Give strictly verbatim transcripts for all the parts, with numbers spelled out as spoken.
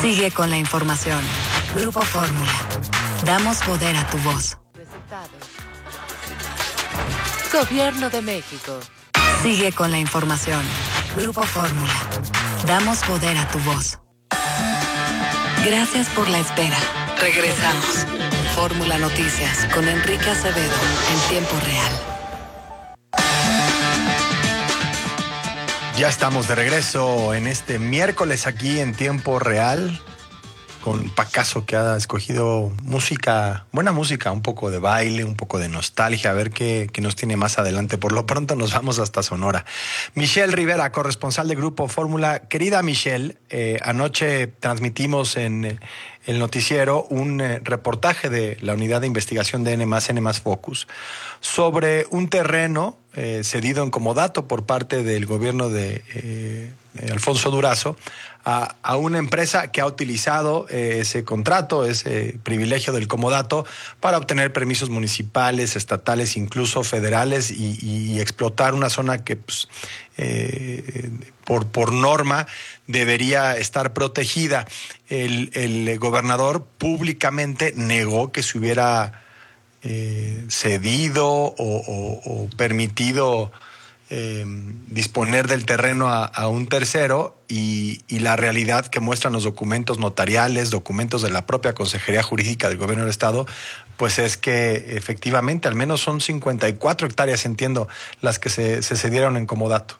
Sigue con la información. Grupo Fórmula. Damos poder a tu voz. Resultados. Gobierno de México. Sigue con la información. Grupo Fórmula. Damos poder a tu voz. Gracias por la espera. Regresamos. Fórmula Noticias con Enrique Acevedo en tiempo real. Ya estamos de regreso en este miércoles aquí en tiempo real con Pacaso, que ha escogido música, buena música, un poco de baile, un poco de nostalgia, a ver qué, qué nos tiene más adelante. Por lo pronto nos vamos hasta Sonora. Michelle Rivera, corresponsal de Grupo Fórmula. Querida Michelle, eh, anoche transmitimos en el noticiero un eh, reportaje de la unidad de investigación de N más N más Focus sobre un terreno eh, cedido en comodato por parte del gobierno de eh, Alfonso Durazo a, a una empresa que ha utilizado eh, ese contrato, ese privilegio del comodato para obtener permisos municipales, estatales, incluso federales y, y explotar una zona que pues, eh, por, por norma debería estar protegida. El, el gobernador públicamente negó que se hubiera eh, cedido o, o, o permitido eh, disponer del terreno a, a un tercero y, y la realidad que muestran los documentos notariales, documentos de la propia Consejería Jurídica del Gobierno del Estado, pues es que efectivamente al menos son cincuenta y cuatro hectáreas, entiendo, las que se, se cedieron en comodato.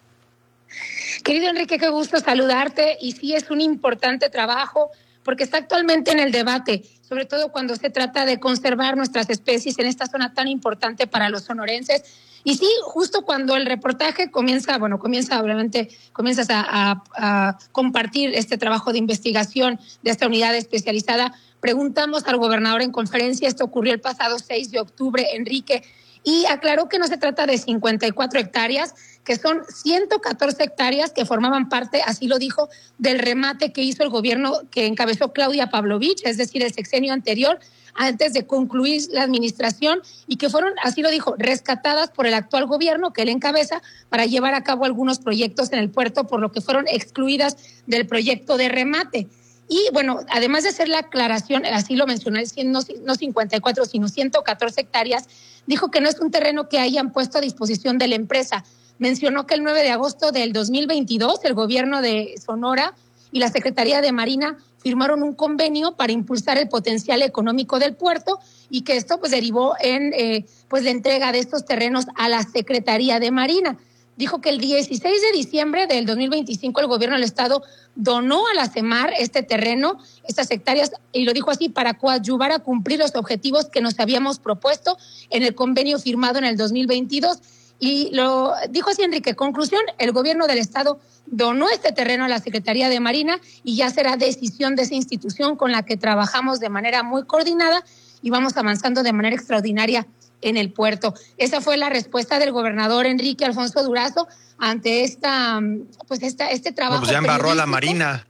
Querido Enrique, qué gusto saludarte, y sí es un importante trabajo porque está actualmente en el debate, sobre todo cuando se trata de conservar nuestras especies en esta zona tan importante para los sonorenses. Y sí, justo cuando el reportaje comienza, bueno, comienza obviamente, comienzas a, a, a compartir este trabajo de investigación de esta unidad especializada, preguntamos al gobernador en conferencia, esto ocurrió el pasado seis de octubre, Enrique, y aclaró que no se trata de cincuenta y cuatro hectáreas, que son ciento catorce hectáreas que formaban parte, así lo dijo, del remate que hizo el gobierno que encabezó Claudia Pavlovich, es decir, el sexenio anterior, antes de concluir la administración, y que fueron, así lo dijo, rescatadas por el actual gobierno que él encabeza para llevar a cabo algunos proyectos en el puerto, por lo que fueron excluidas del proyecto de remate. Y bueno, además de hacer la aclaración, así lo mencionó, no, no cincuenta y cuatro, sino ciento catorce hectáreas, dijo que no es un terreno que hayan puesto a disposición de la empresa. Mencionó que el nueve de agosto del dos mil veintidós, el gobierno de Sonora y la Secretaría de Marina firmaron un convenio para impulsar el potencial económico del puerto, y que esto pues derivó en eh, pues la entrega de estos terrenos a la Secretaría de Marina. Dijo que el dieciséis de diciembre del dos mil veinticinco el gobierno del estado donó a la CEMAR este terreno, estas hectáreas, y lo dijo así, para coadyuvar a cumplir los objetivos que nos habíamos propuesto en el convenio firmado en el dos mil veintidós. Y lo dijo así, Enrique, conclusión, el gobierno del estado donó este terreno a la Secretaría de Marina y ya será decisión de esa institución con la que trabajamos de manera muy coordinada y vamos avanzando de manera extraordinaria en el puerto. Esa fue la respuesta del gobernador Enrique Alfonso Durazo ante esta, pues esta, este trabajo. No, pues ya embarró a la Marina.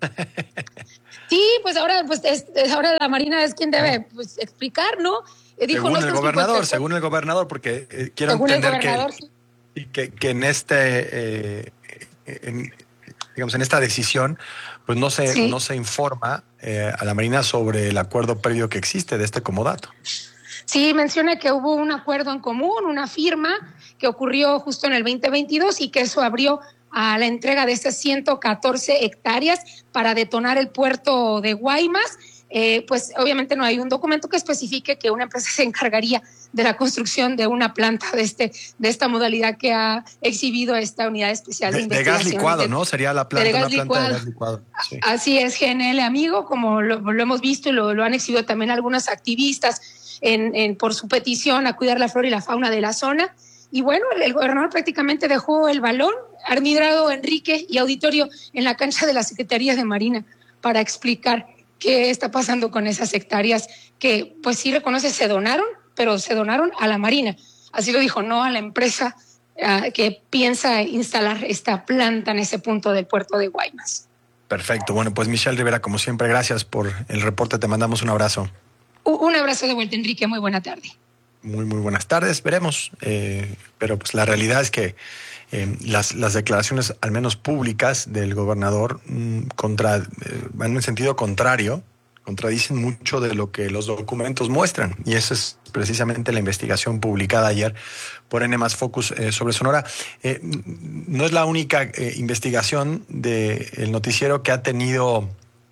Sí, pues ahora, pues es, ahora la Marina es quien debe pues explicar, ¿no? Dijo según el gobernador, cincuenta, según el gobernador, porque eh, quiero entender que, sí. que, que en este, eh, en, digamos, en esta decisión, pues no se, sí. no se informa eh, a la Marina sobre el acuerdo previo que existe de este comodato. Sí, menciona que hubo un acuerdo en común, una firma que ocurrió justo en el veinte veintidós y que eso abrió a la entrega de esas ciento catorce hectáreas para detonar el puerto de Guaymas. Eh, pues obviamente no hay un documento que especifique que una empresa se encargaría de la construcción de una planta de este de esta modalidad que ha exhibido esta unidad especial de, de investigación. De gas licuado, de, ¿no? Sería la planta de, gas una planta de gas licuado. Sí. Así es, G N L, amigo, como lo, lo hemos visto y lo, lo han exhibido también algunos activistas en, en, por su petición a cuidar la flora y la fauna de la zona. Y bueno, el, el gobernador prácticamente dejó el balón arbitrado, Enrique y auditorio, en la cancha de la Secretaría de Marina para explicar qué está pasando con esas hectáreas que, pues sí reconoce, se donaron, pero se donaron a la Marina. Así lo dijo, no a la empresa uh, que piensa instalar esta planta en ese punto del puerto de Guaymas. Perfecto. Bueno, pues Michelle Rivera, como siempre, gracias por el reporte. Te mandamos un abrazo. Un abrazo de vuelta, Enrique. Muy buena tarde. Muy, muy buenas tardes. Veremos. Eh, pero pues la realidad es que eh, las, las declaraciones, al menos públicas, del gobernador mmm, contra, eh, van en el sentido contrario, contradicen mucho de lo que los documentos muestran. Y esa es precisamente la investigación publicada ayer por N más Focus eh, sobre Sonora. Eh, no es la única eh, investigación del noticiero que ha tenido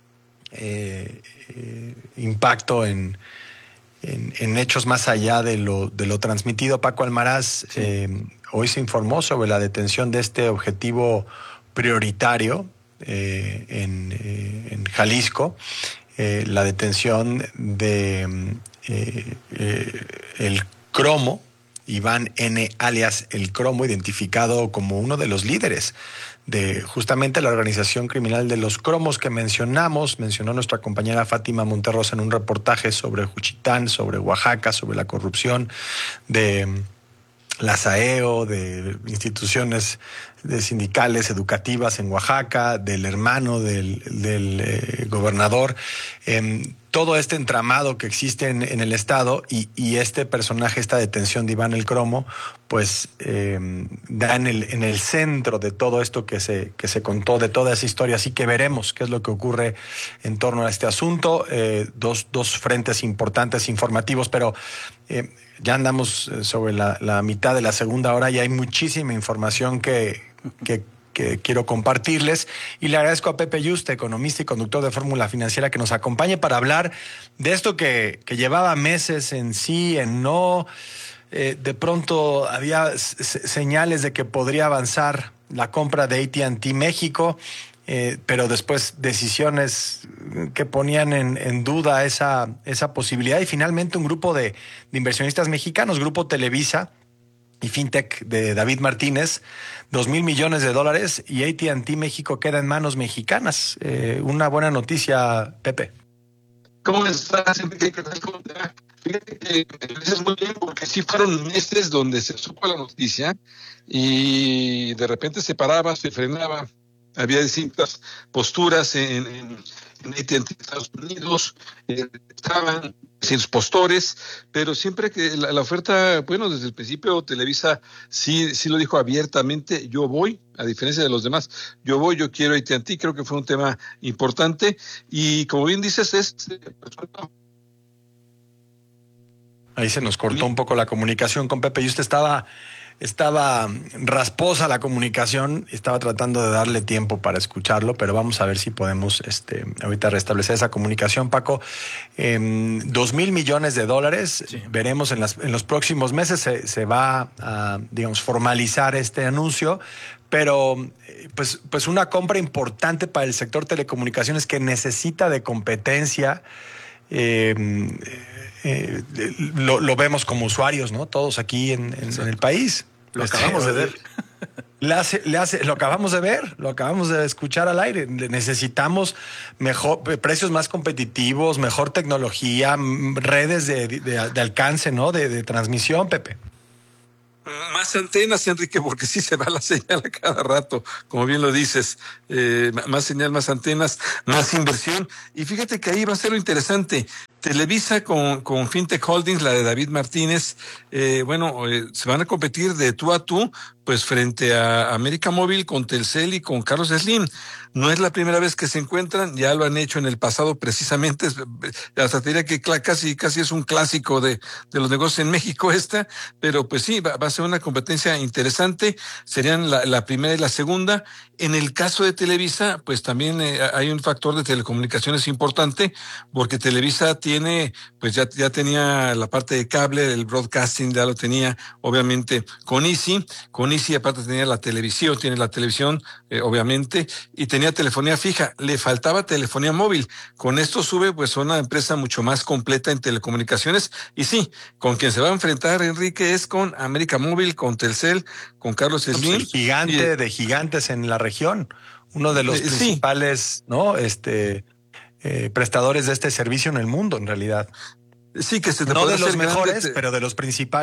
eh, eh, impacto en, en, en hechos más allá de lo, de lo transmitido. Paco Almaraz sí. eh, hoy se informó sobre la detención de este objetivo prioritario eh, en, eh, en Jalisco. Eh, la detención de eh, eh, el Cromo, Iván N. alias El Cromo, identificado como uno de los líderes de justamente la organización criminal de los Cromos que mencionamos, mencionó nuestra compañera Fátima Monterrosa en un reportaje sobre Juchitán, sobre Oaxaca, sobre la corrupción de la S A E O, de instituciones de sindicales educativas en Oaxaca, del hermano del, del eh, gobernador, eh, todo este entramado que existe en, en el estado y, y este personaje, esta detención de Iván El Cromo, pues eh, da en el, en el centro de todo esto que se, que se contó, de toda esa historia. Así que veremos qué es lo que ocurre en torno a este asunto. Eh, dos, dos frentes importantes informativos, pero eh, ya andamos sobre la, la mitad de la segunda hora y hay muchísima información que, que, que quiero compartirles. Y le agradezco a Pepe Yuste, economista y conductor de Fórmula Financiera, que nos acompañe para hablar de esto que, que llevaba meses en sí, en no. Eh, de pronto había señales de que podría avanzar la compra de A T and T México. Eh, pero después decisiones que ponían en, en duda esa, esa posibilidad y finalmente un grupo de, de inversionistas mexicanos, Grupo Televisa y Fintech de David Martínez, dos mil millones de dólares y A T and T México queda en manos mexicanas. Eh, una buena noticia, Pepe. ¿Cómo estás, Enrique? ¿Cómo te va? Fíjate que me dices muy bien porque sí fueron meses donde se supo la noticia y de repente se paraba, se frenaba. Había distintas posturas en, en, en A T and T Estados Unidos, eh, estaban sin postores, pero siempre que la, la oferta, bueno, desde el principio Televisa sí, sí lo dijo abiertamente, yo voy, a diferencia de los demás, yo voy, yo quiero A T and T, creo que fue un tema importante, y como bien dices, es... Ahí se nos cortó un poco la comunicación con Pepe y usted estaba... Estaba rasposa la comunicación, estaba tratando de darle tiempo para escucharlo, pero vamos a ver si podemos este, ahorita restablecer esa comunicación. Paco, eh, dos mil millones de dólares, sí. Veremos en, las, en los próximos meses se, se va a, digamos, formalizar este anuncio, pero pues, pues una compra importante para el sector telecomunicaciones que necesita de competencia. Eh, eh, lo, lo vemos como usuarios, ¿no? Todos aquí en, en, en el país. Lo acabamos de ver. Le hace, le hace, lo acabamos de ver, lo acabamos de escuchar al aire. Necesitamos mejor, precios más competitivos, mejor tecnología, redes de, de, de alcance, ¿no? De, de transmisión, Pepe. Más antenas, Enrique, porque sí se va la señal a cada rato, como bien lo dices, eh, más señal, más antenas, más inversión. Y fíjate que ahí va a ser lo interesante. Televisa con, con Fintech Holdings, la de David Martínez, eh, bueno, eh, se van a competir de tú a tú, pues frente a América Móvil con Telcel y con Carlos Slim. No es la primera vez que se encuentran, ya lo han hecho en el pasado precisamente, hasta te diría que casi, casi es un clásico de, de los negocios en México esta, pero pues sí, va, va a ser una competencia interesante, serían la, la primera y la segunda. En el caso de Televisa, pues también eh, hay un factor de telecomunicaciones importante, porque Televisa tiene, pues ya, ya tenía la parte de cable, el broadcasting ya lo tenía, obviamente, con Easy, con Easy aparte tenía la televisión, tiene la televisión, eh, obviamente, y tenía telefonía fija, le faltaba telefonía móvil. Con esto sube pues una empresa mucho más completa en telecomunicaciones, y sí, con quien se va a enfrentar, Enrique, es con América Móvil, con Telcel, con Carlos Slim. El gigante y, de gigantes en la región, uno de los eh, principales, sí. ¿no? Este eh, prestadores de este servicio en el mundo, en realidad. Sí, que se te no puede de los hacer mejores, grande, pero de los principales.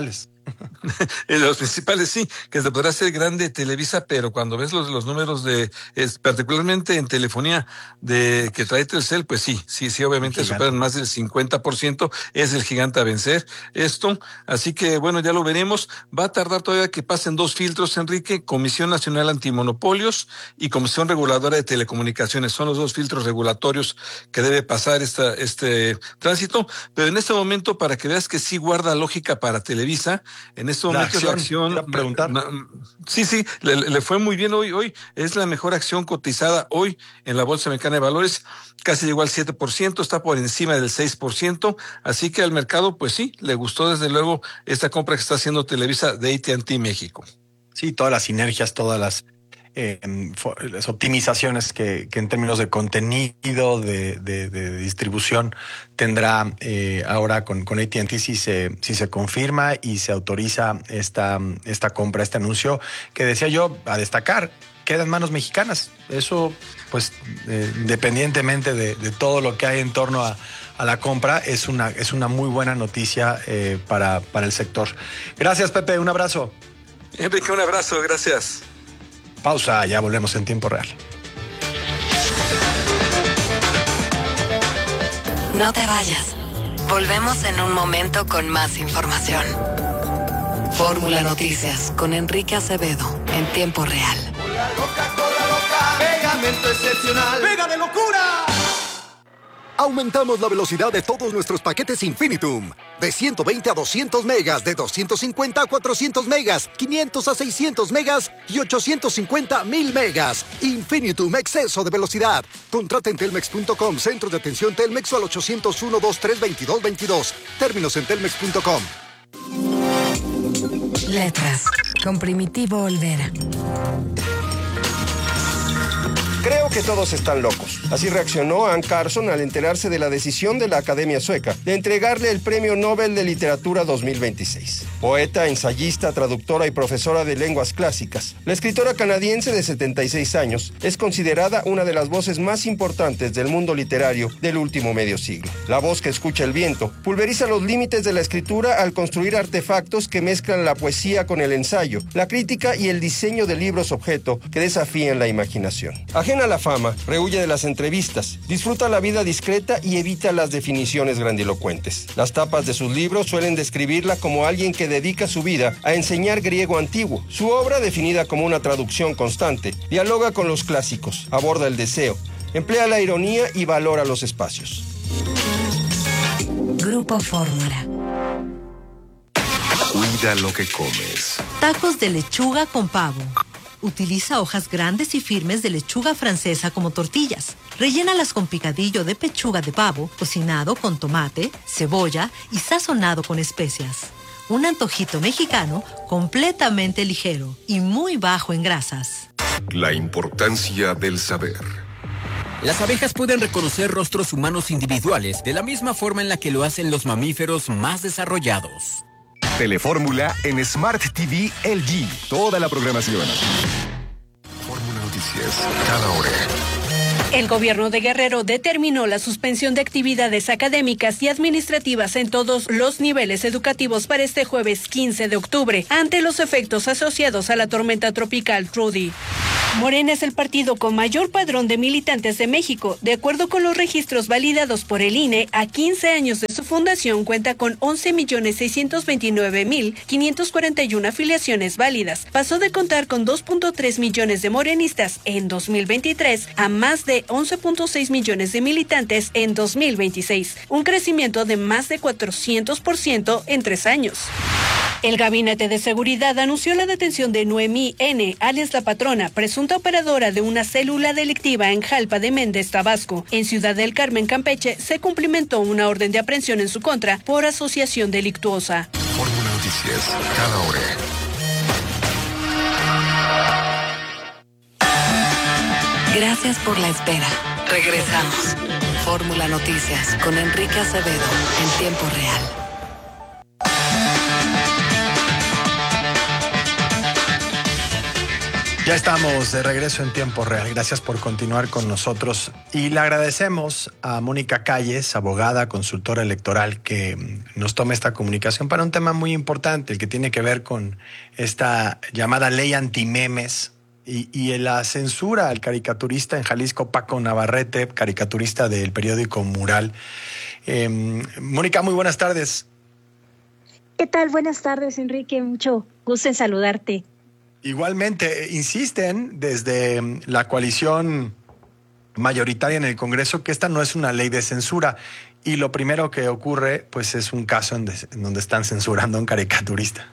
Los principales sí, que se podrá hacer grande Televisa, pero cuando ves los, los números de, es, particularmente en telefonía de que trae Telcel, pues sí, sí, sí, obviamente superan más del cincuenta por ciento, es el gigante a vencer esto, así que bueno, ya lo veremos, va a tardar todavía que pasen dos filtros, Enrique, Comisión Nacional Antimonopolios y Comisión Reguladora de Telecomunicaciones, son los dos filtros regulatorios que debe pasar esta, este tránsito, pero en este momento, para que veas que sí guarda lógica para Televisa, en este momento la acción, la preguntar. sí, sí, le, le fue muy bien hoy, hoy es la mejor acción cotizada hoy en la Bolsa Mexicana de Valores, casi llegó al siete por ciento, está por encima del seis por ciento, así que al mercado, pues sí, le gustó desde luego esta compra que está haciendo Televisa de A T and T México. Sí, todas las sinergias, todas las Eh, las optimizaciones que, que en términos de contenido, de, de, de distribución tendrá eh, ahora con, con A T and T si se, si se confirma y se autoriza esta, esta compra, este anuncio que decía yo a destacar, queda en manos mexicanas. Eso, pues, eh, independientemente de, de todo lo que hay en torno a, a la compra, es una, es una muy buena noticia eh, para, para el sector. Gracias, Pepe, un abrazo. Enrique, un abrazo, gracias. Pausa, ya volvemos en tiempo real. No te vayas. Volvemos en un momento con más información. Fórmula Noticias con Enrique Acevedo en tiempo real. Cola loca, cola loca, pegamento excepcional, pega de locura. Aumentamos la velocidad de todos nuestros paquetes Infinitum. De ciento veinte a doscientos megas, de doscientos cincuenta a cuatrocientos megas, quinientos a seiscientos megas y ochocientos cincuenta a mil megas. Infinitum, exceso de velocidad. Contrata en telmex punto com, centro de atención Telmex o al ochocientos uno, veintitrés, veintidós, veintidós. Términos en telmex punto com. Letras, con Primitivo Olvera. Creo que todos están locos. Así reaccionó Anne Carson al enterarse de la decisión de la Academia Sueca de entregarle el Premio Nobel de Literatura dos mil veintiséis. Poeta, ensayista, traductora y profesora de lenguas clásicas, la escritora canadiense de setenta y seis años es considerada una de las voces más importantes del mundo literario del último medio siglo. La voz que escucha el viento pulveriza los límites de la escritura al construir artefactos que mezclan la poesía con el ensayo, la crítica y el diseño de libros objeto que desafían la imaginación. Ajena a la fama, rehuye de las entrevistas, disfruta la vida discreta y evita las definiciones grandilocuentes. Las tapas de sus libros suelen describirla como alguien que dedica su vida a enseñar griego antiguo. Su obra, definida como una traducción constante, dialoga con los clásicos, aborda el deseo, emplea la ironía y valora los espacios. Grupo Fórmula. Cuida lo que comes. Tacos de lechuga con pavo. Utiliza hojas grandes y firmes de lechuga francesa como tortillas. Rellénalas con picadillo de pechuga de pavo, cocinado con tomate, cebolla y sazonado con especias. Un antojito mexicano completamente ligero y muy bajo en grasas. La importancia del saber. Las abejas pueden reconocer rostros humanos individuales de la misma forma en la que lo hacen los mamíferos más desarrollados. Telefórmula en Smart T V L G. Toda la programación. Fórmula Noticias, cada hora. El gobierno de Guerrero determinó la suspensión de actividades académicas y administrativas en todos los niveles educativos para este jueves quince de octubre, ante los efectos asociados a la tormenta tropical Trudy. Morena es el partido con mayor padrón de militantes de México. De acuerdo con los registros validados por el I N E, a quince años de su fundación cuenta con once millones seiscientos veintinueve mil quinientos cuarenta y una afiliaciones válidas. Pasó de contar con dos punto tres millones de morenistas en dos mil veintitrés a más de once punto seis millones de militantes en dos mil veintiséis, un crecimiento de más de cuatrocientos por ciento en tres años. El Gabinete de Seguridad anunció la detención de Noemí N., alias La Patrona, presunta operadora de una célula delictiva en Jalpa de Méndez, Tabasco. En Ciudad del Carmen, Campeche, se cumplimentó una orden de aprehensión en su contra por asociación delictuosa. Fórmula Noticias, cada hora. Gracias por la espera. Regresamos. Fórmula Noticias con Enrique Acevedo en tiempo real. Ya estamos de regreso en tiempo real. Gracias por continuar con nosotros. Y le agradecemos a Mónica Calles, abogada, consultora electoral, que nos tome esta comunicación para un tema muy importante, el que tiene que ver con esta llamada ley antimemes y, y la censura al caricaturista en Jalisco, Paco Navarrete, caricaturista del periódico Mural. Eh, Mónica, muy buenas tardes. ¿Qué tal? Buenas tardes, Enrique. Mucho gusto en saludarte. Igualmente, insisten desde la coalición mayoritaria en el Congreso que esta no es una ley de censura y lo primero que ocurre pues es un caso en, de, en donde están censurando a un caricaturista.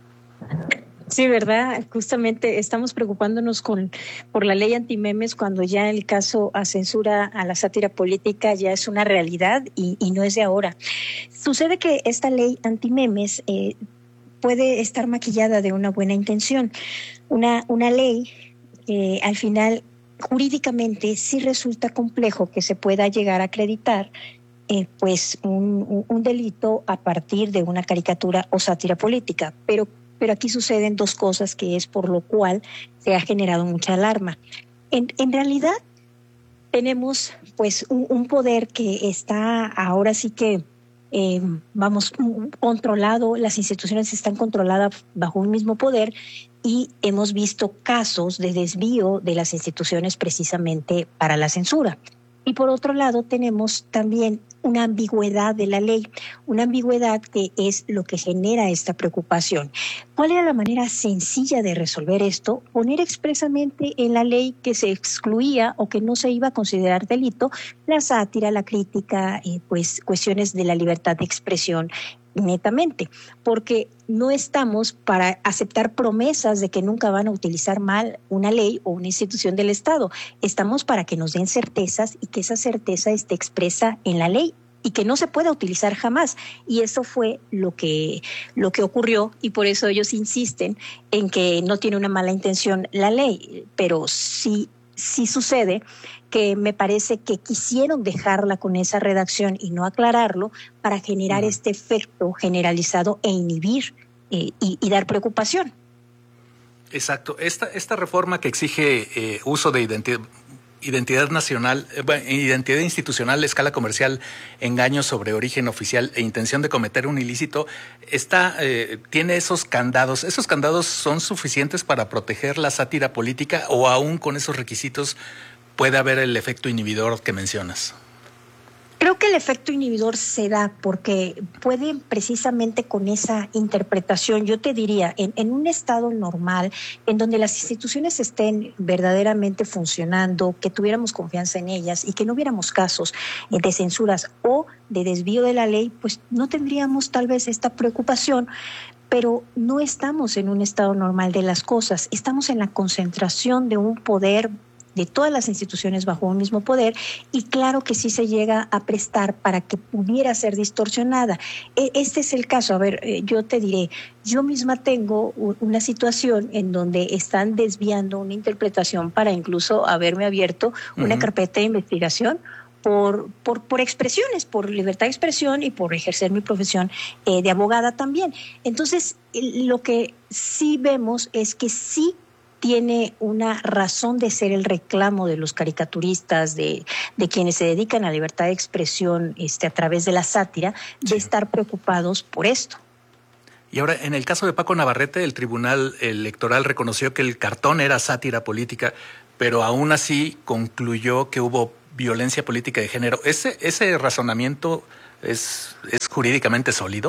Sí, ¿verdad? Justamente estamos preocupándonos con, por la ley antimemes cuando ya el caso a censura a la sátira política ya es una realidad y, y no es de ahora. Sucede que esta ley antimemes eh, puede estar maquillada de una buena intención. Una, una ley que al final jurídicamente sí resulta complejo que se pueda llegar a acreditar eh, pues un, un, un delito a partir de una caricatura o sátira política. Pero, pero aquí suceden dos cosas que es por lo cual se ha generado mucha alarma. En, en realidad tenemos pues un, un poder que está ahora sí que Eh, vamos, controlado, las instituciones están controladas bajo un mismo poder y hemos visto casos de desvío de las instituciones precisamente para la censura. Y por otro lado tenemos también una ambigüedad de la ley, una ambigüedad que es lo que genera esta preocupación. ¿Cuál era la manera sencilla de resolver esto? Poner expresamente en la ley que se excluía o que no se iba a considerar delito la sátira, la crítica, eh, pues cuestiones de la libertad de expresión netamente, porque no estamos para aceptar promesas de que nunca van a utilizar mal una ley o una institución del Estado. Estamos para que nos den certezas y que esa certeza esté expresa en la ley y que no se pueda utilizar jamás. Y eso fue lo que, lo que ocurrió y por eso ellos insisten en que no tiene una mala intención la ley, pero sí, sí sucede que me parece que quisieron dejarla con esa redacción y no aclararlo para generar uh-huh. este efecto generalizado e inhibir eh, y, y dar preocupación. Exacto. Esta, esta reforma que exige eh, uso de identidad, identidad nacional, eh, identidad institucional, escala comercial, engaños sobre origen oficial e intención de cometer un ilícito, está, eh, tiene esos candados. ¿Esos candados son suficientes para proteger la sátira política o aún con esos requisitos puede haber el efecto inhibidor que mencionas? Creo que el efecto inhibidor se da porque pueden precisamente con esa interpretación, yo te diría, en, en un estado normal, en donde las instituciones estén verdaderamente funcionando, que tuviéramos confianza en ellas y que no hubiéramos casos de censuras o de desvío de la ley, pues no tendríamos tal vez esta preocupación. Pero no estamos en un estado normal de las cosas, estamos en la concentración de un poder de todas las instituciones bajo un mismo poder y claro que sí se llega a prestar para que pudiera ser distorsionada. Este es el caso. A ver, yo te diré, yo misma tengo una situación en donde están desviando una interpretación para incluso haberme abierto una uh-huh. carpeta de investigación Por, por, por expresiones, por libertad de expresión y por ejercer mi profesión eh, de abogada también. Entonces, lo que sí vemos es que sí tiene una razón de ser el reclamo de los caricaturistas, de, de quienes se dedican a la libertad de expresión este, a través de la sátira, sí. de estar preocupados por esto. Y ahora, en el caso de Paco Navarrete, el Tribunal Electoral reconoció que el cartón era sátira política, pero aún así concluyó que hubo violencia política de género. ¿Ese, ese razonamiento es, es jurídicamente sólido?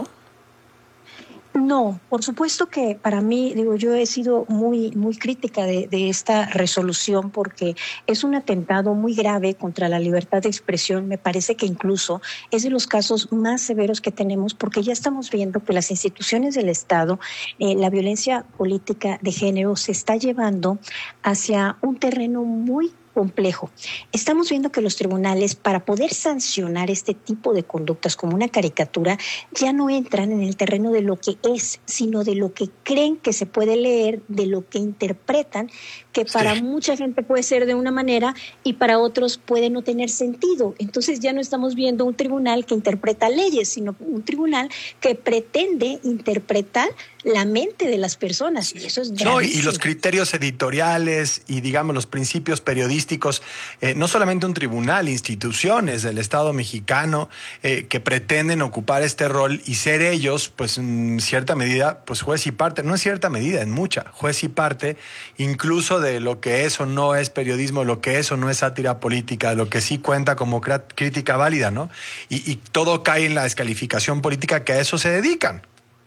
No, por supuesto que para mí, digo, yo he sido muy, muy crítica de, de esta resolución porque es un atentado muy grave contra la libertad de expresión. Me parece que incluso es de los casos más severos que tenemos porque ya estamos viendo que las instituciones del Estado, eh, la violencia política de género se está llevando hacia un terreno muy complejo. Estamos viendo que los tribunales, para poder sancionar este tipo de conductas como una caricatura, ya no entran en el terreno de lo que es, sino de lo que creen que se puede leer, de lo que interpretan que para sí. mucha gente puede ser de una manera y para otros puede no tener sentido. Entonces ya no estamos viendo un tribunal que interpreta leyes, sino un tribunal que pretende interpretar la mente de las personas, y eso es gravísimo. No, y los criterios editoriales y, digamos, los principios periodísticos, eh, no solamente un tribunal, instituciones del Estado mexicano eh, que pretenden ocupar este rol y ser ellos, pues en cierta medida, pues juez y parte, no en cierta medida, en mucha, juez y parte, incluso de lo que es o no es periodismo, lo que es o no es sátira política, lo que sí cuenta como crítica válida, ¿no? Y, y todo cae en la descalificación política, que a eso se dedican.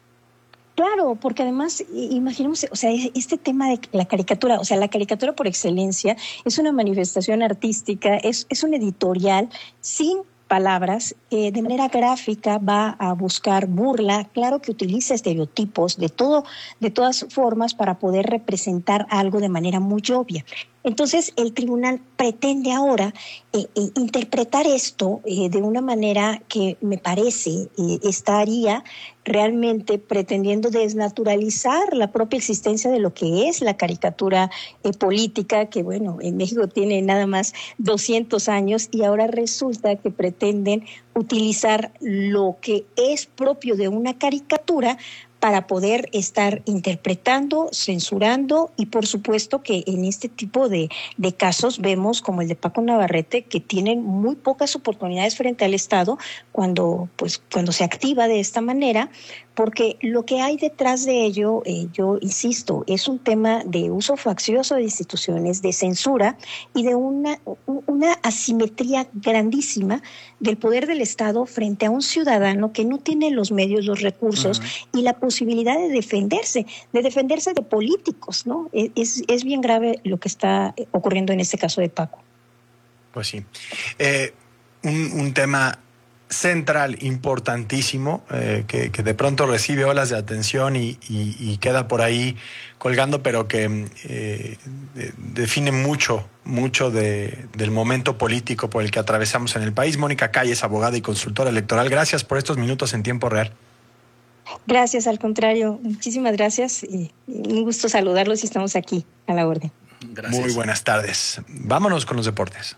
Claro, porque además, imaginemos, o sea, este tema de la caricatura, o sea, la caricatura por excelencia es una manifestación artística, es, es un editorial sin palabras, eh, de manera gráfica va a buscar burla, claro que utiliza estereotipos de todo, de todas formas para poder representar algo de manera muy obvia. Entonces, el tribunal pretende ahora eh, eh, interpretar esto eh, de una manera que me parece eh, estaría realmente pretendiendo desnaturalizar la propia existencia de lo que es la caricatura eh, política, que bueno, en México tiene nada más doscientos años y ahora resulta que pretenden utilizar lo que es propio de una caricatura para poder estar interpretando, censurando y por supuesto que en este tipo de, de casos vemos como el de Paco Navarrete que tienen muy pocas oportunidades frente al Estado cuando, pues, cuando se activa de esta manera, porque lo que hay detrás de ello, eh, yo insisto, es un tema de uso faccioso de instituciones, de censura y de una, una asimetría grandísima del poder del Estado frente a un ciudadano que no tiene los medios, los recursos uh-huh. y la posibilidad de defenderse, de defenderse de políticos, ¿no? Es, es bien grave lo que está ocurriendo en este caso de Paco. Pues sí. Eh, un, un tema central, importantísimo, eh, que, que de pronto recibe olas de atención y, y, y queda por ahí colgando, pero que eh, de, define mucho, mucho de, del momento político por el que atravesamos en el país. Mónica Calle es abogada y consultora electoral. Gracias por estos minutos en tiempo real. Gracias, al contrario, muchísimas gracias y un gusto saludarlos y estamos aquí a la orden. Gracias. Muy buenas tardes. Vámonos con los deportes.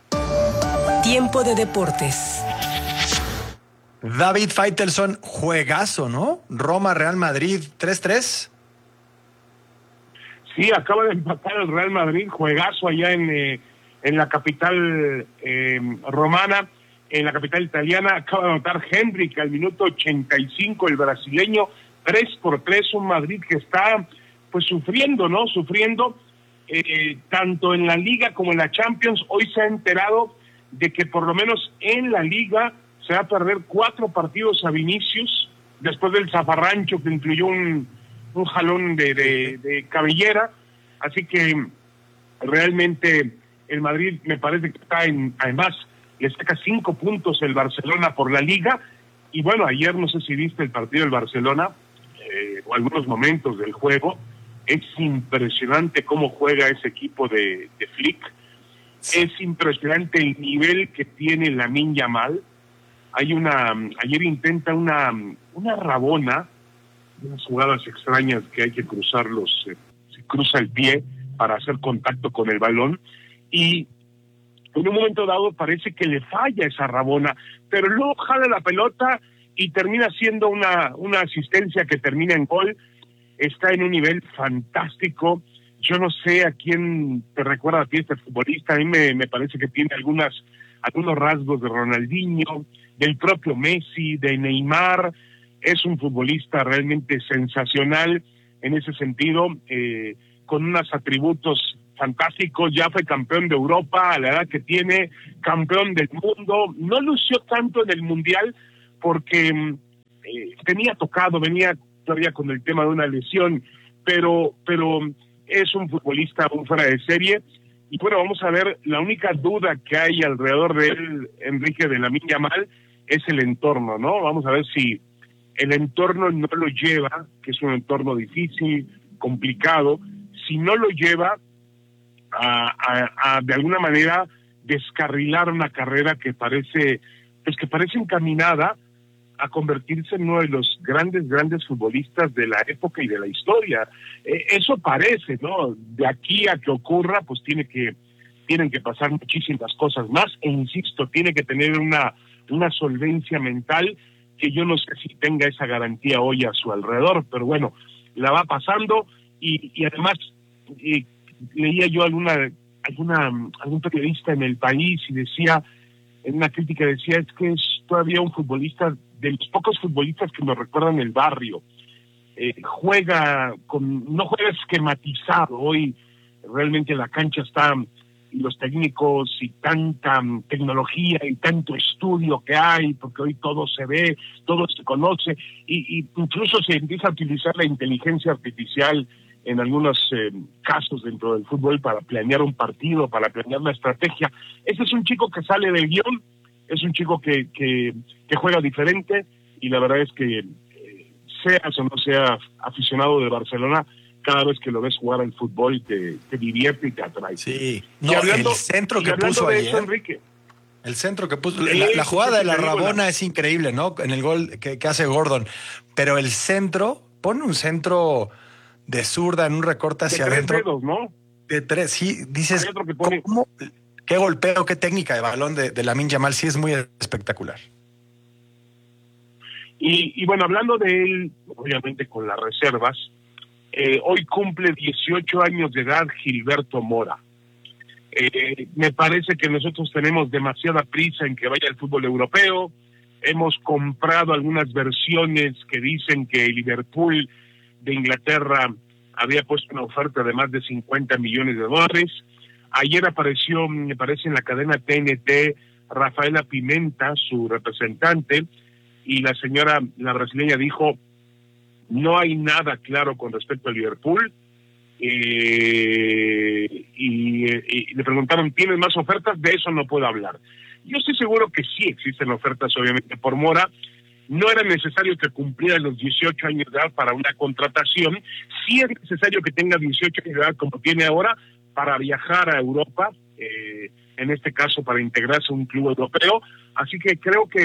Tiempo de deportes. David Faitelson, juegazo, ¿no? Roma, Real Madrid, tres tres. Sí, acaba de empatar el Real Madrid, juegazo allá en, eh, en la capital eh, romana, en la capital italiana. Acaba de anotar Hendrick al minuto ochenta y cinco, el brasileño, tres por tres, un Madrid que está pues sufriendo, ¿no? Sufriendo eh, tanto en la Liga como en la Champions. Hoy se ha enterado de que por lo menos en la Liga se va a perder cuatro partidos a Vinicius, después del zafarrancho que incluyó un, un jalón de, de, de cabellera, así que realmente el Madrid me parece que está en, además le saca cinco puntos el Barcelona por la Liga, y bueno, ayer no sé si viste el partido del Barcelona, eh, o algunos momentos del juego, es impresionante cómo juega ese equipo de, de Flick, es impresionante el nivel que tiene Lamine Yamal. Hay una, ayer intenta una, una rabona, unas jugadas extrañas que hay que cruzar los, eh, se cruza el pie para hacer contacto con el balón y en un momento dado parece que le falla esa rabona, pero luego jala la pelota y termina siendo una, una asistencia que termina en gol. Está en un nivel fantástico. Yo no sé a quién te recuerda a ti este futbolista, a mí me, me parece que tiene algunas, algunos rasgos de Ronaldinho, del propio Messi, de Neymar. Es un futbolista realmente sensacional en ese sentido, eh, con unos atributos fantásticos. Ya fue campeón de Europa a la edad que tiene, campeón del mundo. No lució tanto en el Mundial porque eh, tenía tocado, venía todavía con el tema de una lesión, pero, pero es un futbolista aún fuera de serie. Y bueno, vamos a ver, la única duda que hay alrededor de él, Enrique, de Lamine Yamal, es el entorno, ¿no? Vamos a ver si el entorno no lo lleva, que es un entorno difícil, complicado, si no lo lleva a, a, a de alguna manera descarrilar una carrera que parece, pues que parece encaminada a convertirse en uno de los grandes, grandes futbolistas de la época y de la historia. Eh, eso parece, ¿no? De aquí a que ocurra, pues tiene que, tienen que pasar muchísimas cosas más, e insisto, tiene que tener una, una solvencia mental que yo no sé si tenga esa garantía hoy a su alrededor, pero bueno, la va pasando, y, y además eh, leía yo alguna, alguna, algún periodista en El País y decía, en una crítica decía, es que es todavía un futbolista, de los pocos futbolistas que nos recuerdan el barrio. Eh, juega con, no juega esquematizado. Hoy realmente la cancha está, y los técnicos y tanta tecnología y tanto estudio que hay, porque hoy todo se ve, todo se conoce, y, y incluso se empieza a utilizar la inteligencia artificial en algunos eh, casos dentro del fútbol para planear un partido, para planear la estrategia. Ese es un chico que sale del guión, es un chico que, que, que juega diferente, y la verdad es que eh, seas o no seas aficionado de Barcelona, cada vez que lo ves jugar al fútbol te, te divierte y te atrae. Sí, no, y hablando, el centro y que puso de ayer, eso, Enrique. El centro que puso, Sí, la, la jugada de la sí, Rabona la... es increíble, ¿no? En el gol que, que hace Gordon, pero el centro, pone un centro de zurda en un recorte hacia de tres adentro. Dedos, ¿no? De tres, sí, dices, que pone... ¿cómo? Qué golpeo, qué técnica de balón de, de Lamine Yamal, sí es muy espectacular. Y, y bueno, hablando de él, obviamente con las reservas, eh, hoy cumple dieciocho años de edad Gilberto Mora. Eh, me parece que nosotros tenemos demasiada prisa en que vaya al fútbol europeo. Hemos comprado algunas versiones que dicen que el Liverpool de Inglaterra había puesto una oferta de más de cincuenta millones de dólares. Ayer apareció, me parece, en la cadena T N T, Rafaela Pimenta, su representante, y la señora, la brasileña, dijo, no hay nada claro con respecto al Liverpool. Eh, y, y le preguntaron, ¿tienes más ofertas? De eso no puedo hablar. Yo estoy seguro que sí existen ofertas, obviamente, por Mora. No era necesario que cumpliera los dieciocho años de edad para una contratación. Sí es necesario que tenga dieciocho años de edad, como tiene ahora, para viajar a Europa, eh, en este caso para integrarse a un club europeo. Así que creo que,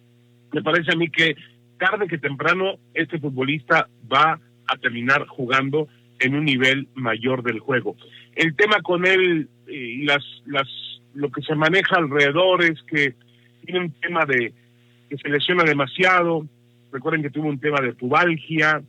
me parece a mí que tarde que temprano este futbolista va a terminar jugando en un nivel mayor del juego. El tema con él y eh, las, las, lo que se maneja alrededor es que tiene un tema de que se lesiona demasiado. Recuerden que tuvo un tema de pubalgia,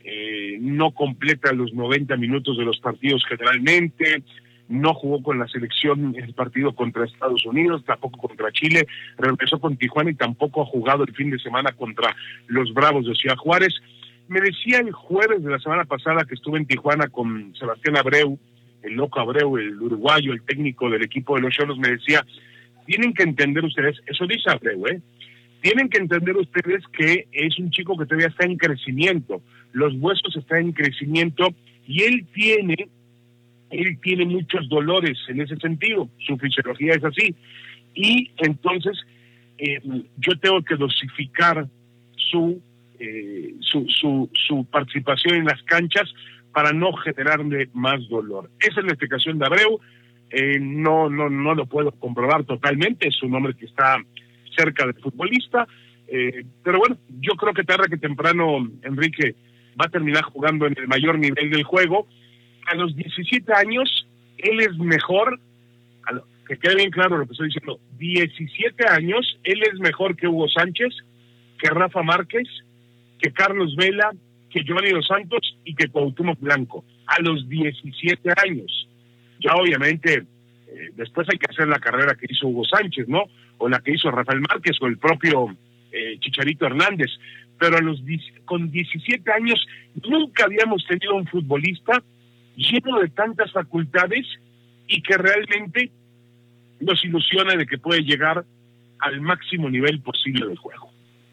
eh, no completa los noventa minutos de los partidos generalmente, no jugó con la selección en el partido contra Estados Unidos, tampoco contra Chile, regresó con Tijuana y tampoco ha jugado el fin de semana contra los Bravos de Ciudad Juárez. Me decía el jueves de la semana pasada que estuve en Tijuana con Sebastián Abreu, el loco Abreu, el uruguayo, el técnico del equipo de los Xolos, me decía, tienen que entender ustedes, eso dice Abreu, ¿eh? Tienen que entender ustedes que es un chico que todavía está en crecimiento, los huesos están en crecimiento y él tiene, él tiene muchos dolores en ese sentido, su fisiología es así, y entonces eh, yo tengo que dosificar su, eh, su, su, su participación en las canchas para no generarle más dolor. Esa es la explicación de Abreu, eh, no, no, no lo puedo comprobar totalmente, es un hombre que está cerca del futbolista, eh, pero bueno, yo creo que tarde que temprano Enrique va a terminar jugando en el mayor nivel del juego. A los diecisiete años, él es mejor, a lo, que quede bien claro lo que estoy diciendo, diecisiete años, él es mejor que Hugo Sánchez, que Rafa Márquez, que Carlos Vela, que Giovanni Dos Santos y que Cuauhtémoc Blanco, a los diecisiete años. Ya obviamente, eh, después hay que hacer la carrera que hizo Hugo Sánchez, ¿no? O la que hizo Rafael Márquez o el propio eh, Chicharito Hernández, pero a los con diecisiete años nunca habíamos tenido un futbolista lleno de tantas facultades y que realmente nos ilusiona de que puede llegar al máximo nivel posible del juego.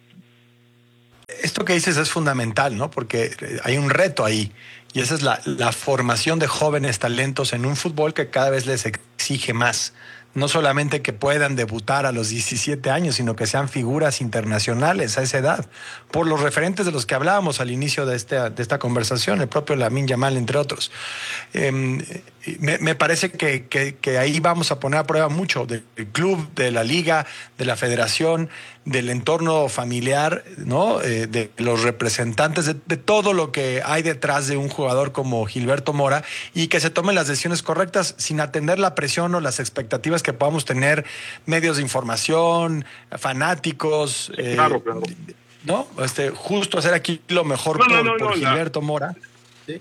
Esto que dices es fundamental, ¿no? Porque hay un reto ahí, y esa es la, la formación de jóvenes talentos en un fútbol que cada vez les exige más no solamente que puedan debutar a los diecisiete años, sino que sean figuras internacionales a esa edad, por los referentes de los que hablábamos al inicio de esta, de esta conversación, el propio Lamine Yamal, entre otros. Eh, me, me parece que, que, que ahí vamos a poner a prueba mucho del club, de la liga, de la federación, del entorno familiar, ¿no? Eh, de los representantes, de, de todo lo que hay detrás de un jugador como Gilberto Mora, y que se tomen las decisiones correctas sin atender la presión o las expectativas que podamos tener medios de información, fanáticos. Eh, claro, claro. ¿No? Este, justo hacer aquí lo mejor no, por, no, no, por no, Gilberto la, Mora. ¿Sí?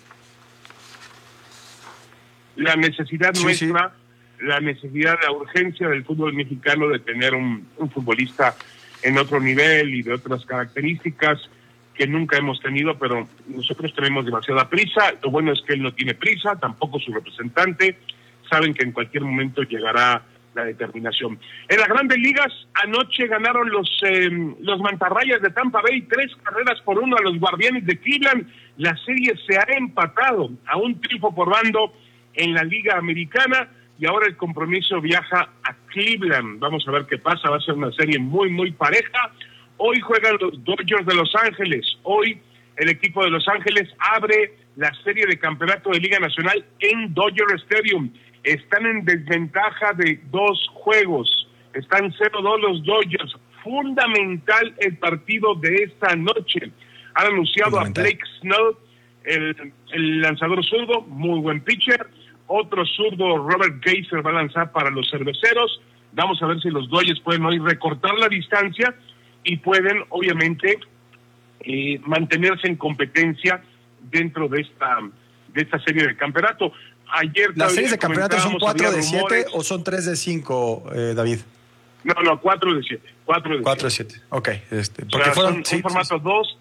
La necesidad sí, nuestra, sí. la necesidad, la urgencia del fútbol mexicano de tener un, un futbolista en otro nivel y de otras características que nunca hemos tenido, pero nosotros tenemos demasiada prisa. Lo bueno es que él no tiene prisa, tampoco su representante. Saben que en cualquier momento llegará la determinación. En las grandes ligas, anoche ganaron los eh, los mantarrayas de Tampa Bay, tres carreras por uno a los guardianes de Cleveland. La serie se ha empatado a un triunfo por bando en la Liga Americana, y ahora el compromiso viaja a Cleveland. Vamos a ver qué pasa, va a ser una serie muy, muy pareja. Hoy juegan los Dodgers de Los Ángeles. Hoy el equipo de Los Ángeles abre la serie de campeonato de Liga Nacional en Dodger Stadium. Están en desventaja de dos juegos. Están cero dos los Dodgers. Fundamental el partido de esta noche. Han anunciado a Blake Snell, el, el lanzador zurdo, muy buen pitcher. Otro zurdo, Robert Geiser, va a lanzar para los Cerveceros. Vamos a ver si los Dodgers pueden hoy recortar la distancia y pueden, obviamente, eh, mantenerse en competencia dentro de esta de esta serie de campeonato. Ayer ¿Las series de campeonato son cuatro de siete o son tres de cinco, eh, David? No, no, cuatro de siete. cuatro de cuatro de siete, ok. Este, porque o sea, fueron, son sí, un formato dos,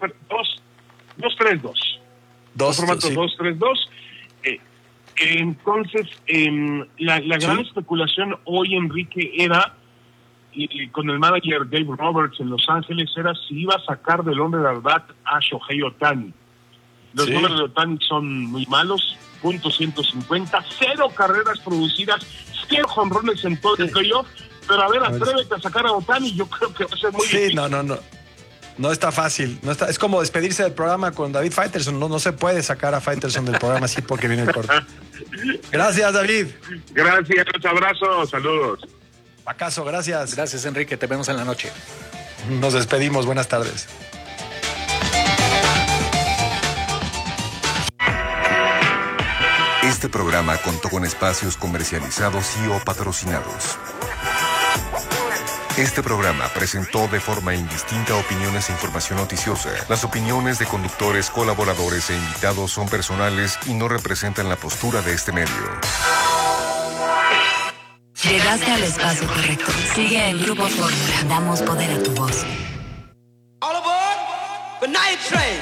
dos, tres, dos. Dos, un formato dos, tres, dos. Eh, entonces, eh, la, la gran sí. especulación hoy, Enrique, era, y, y con el manager Dave Roberts en Los Ángeles, era si iba a sacar del hombre de verdad a Shohei Ohtani. Los sí. números de Ohtani son muy malos, punto ciento cincuenta, cero carreras producidas, cero jonrones en todo el playoff, pero a ver, atrévete a sacar a Ohtani, yo creo que va a ser muy sí, difícil. no, no, no. No está fácil. No está, es como despedirse del programa con David Faitelson. No, no se puede sacar a Faitelson del programa así porque viene el corte. Gracias, David. Gracias, un abrazo, saludos. Pacaso, gracias. Gracias, Enrique. Te vemos en la noche. Nos despedimos. Buenas tardes. Este programa contó con espacios comercializados y o patrocinados. Este programa presentó de forma indistinta opiniones e información noticiosa. Las opiniones de conductores, colaboradores e invitados son personales y no representan la postura de este medio. Llegaste al espacio correcto. Sigue el Grupo Fórmula. Damos poder a tu voz. All aboard the night train.